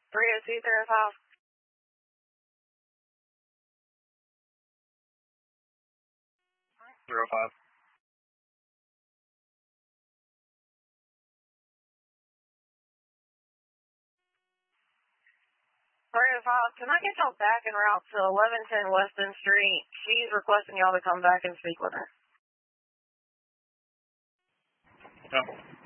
302-305. Zero 05. Can I get y'all back en route to 1110 Weston Street? She's requesting y'all to come back and speak with her. No.